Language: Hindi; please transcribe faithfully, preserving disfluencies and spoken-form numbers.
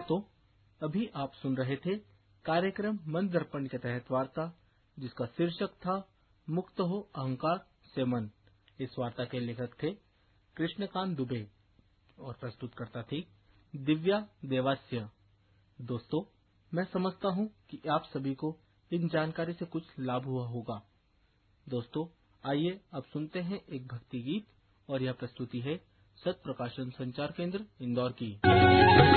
दोस्तों, अभी आप सुन रहे थे कार्यक्रम मन दर्पण के तहत वार्ता, जिसका शीर्षक था मुक्त हो अहंकार से मन। इस वार्ता के लेखक थे कृष्णकांत दुबे और प्रस्तुतकर्ता थी दिव्या देवास्य। दोस्तों, मैं समझता हूँ कि आप सभी को इन जानकारी से कुछ लाभ हुआ होगा। दोस्तों, आइए अब सुनते हैं एक भक्ति गीत, और यह प्रस्तुति है सत प्रकाशन संचार केंद्र इंदौर की।